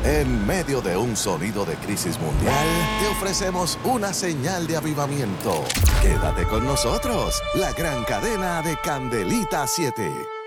En medio de un sonido de crisis mundial, te ofrecemos una señal de avivamiento. Quédate con nosotros, la gran cadena de Candelita 7.